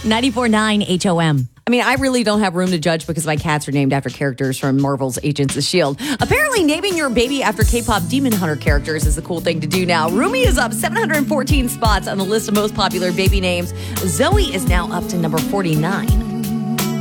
94.9 HOM. I mean, I really don't have room to judge because my cats are named after characters from Marvel's Agents of S.H.I.E.L.D. Apparently, naming your baby after K-pop Demon Hunter characters is a cool thing to do now. Rumi is up 714 spots on the list of most popular baby names. Zoe is now up to number 49.